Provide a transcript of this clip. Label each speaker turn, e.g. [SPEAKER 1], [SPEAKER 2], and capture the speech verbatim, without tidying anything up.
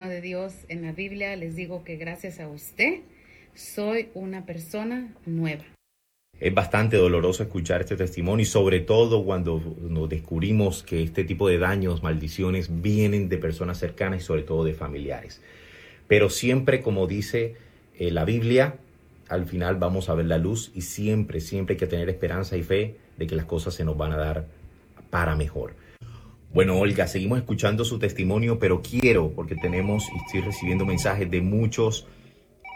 [SPEAKER 1] de Dios en la Biblia, les digo que gracias a usted soy una persona nueva.
[SPEAKER 2] Es bastante doloroso escuchar este testimonio y sobre todo cuando nos descubrimos que este tipo de daños, maldiciones, vienen de personas cercanas y sobre todo de familiares. Pero siempre, como dice eh, la Biblia, al final vamos a ver la luz y siempre, siempre hay que tener esperanza y fe de que las cosas se nos van a dar para mejor. Bueno, Olga, seguimos escuchando su testimonio, pero quiero, porque tenemos y estoy recibiendo mensajes de muchos